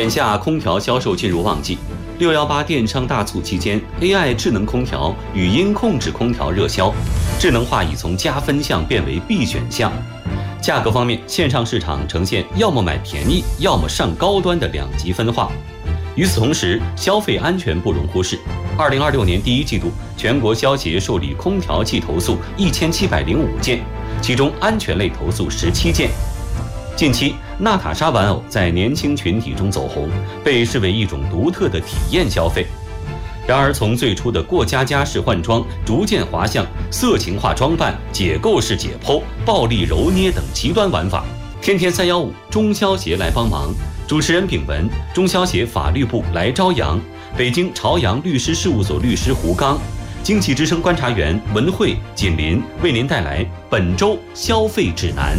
眼下空调销售进入旺季，618电商大促期间 ，AI 智能空调、语音控制空调热销，智能化已从加分项变为必选项。价格方面，线上市场呈现要么买便宜，要么上高端的两极分化。与此同时，消费安全不容忽视。2026年第一季度，全国消协受理空调器投诉1705件，其中安全类投诉17件。近期，娜塔莎玩偶在年轻群体中走红，被视为一种独特的体验消费。然而，从最初的过家家式换装，逐渐滑向色情化装扮、解构式解剖、暴力揉捏等极端玩法。天天315，中消协来帮忙。主持人秉文，中消协法律部来朝阳，北京朝阳律师事务所律师胡刚，经济之声观察员文慧、锦林为您带来本周消费指南。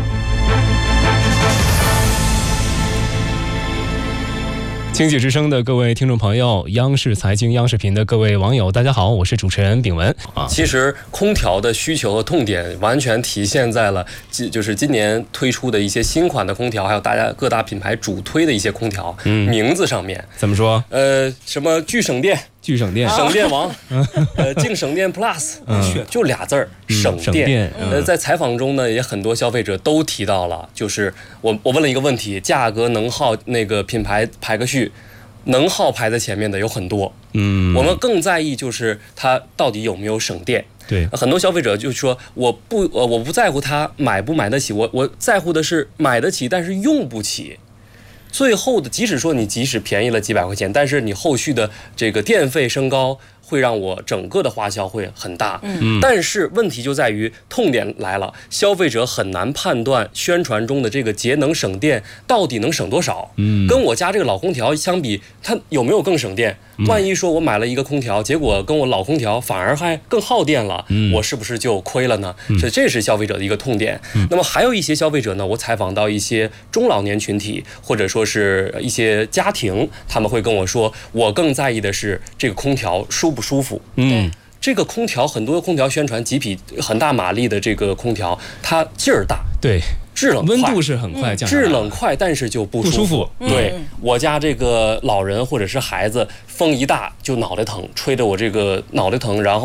经济之声的各位听众朋友，央视财经、央视频的各位网友，大家好，我是主持人秉文。 其实空调的需求和痛点完全体现在了，就是今年推出的一些新款的空调，还有各大品牌主推的一些空调，名字上面怎么说？ 什么巨省电。 省电王，净省电 Plus，就俩字儿，省电。在采访中呢，也很多消费者都提到了，就是我问了一个问题，价格能耗那个品牌排个序，能耗排在前面的有很多。我们更在意就是它到底有没有省电。 对， 很多消费者就说我不在乎它买不买得起，我在乎的是买得起但是用不起。最后的，即使便宜了几百块钱，但是你后续的这个电费升高，会让我整个的花销会很大。但是问题就在于痛点来了，消费者很难判断宣传中的这个节能省电到底能省多少。跟我家这个老空调相比，它有没有更省电？万一说我买了一个空调，结果跟我老空调反而还更耗电了，我是不是就亏了呢？所以这是消费者的一个痛点。那么还有一些消费者呢，我采访到一些中老年群体，或者说是一些家庭，他们会跟我说，我更在意的是这个空调舒不舒服。这个空调，很多空调宣传几匹很大马力的这个空调，它劲儿大， 对， 制冷快， 温度是很快降下来， 制冷快，但是就不舒服。对，我家这个老人或者是孩子，风一大就脑袋疼，吹得我这个脑袋疼，然后